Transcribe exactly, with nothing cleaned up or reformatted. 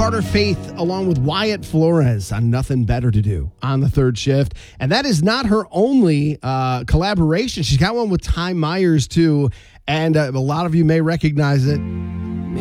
Carter Faith along with Wyatt Flores on Nothing Better to Do on the third shift. And that is not her only uh, collaboration. She's got one with Ty Myers, too. And uh, a lot of you may recognize it.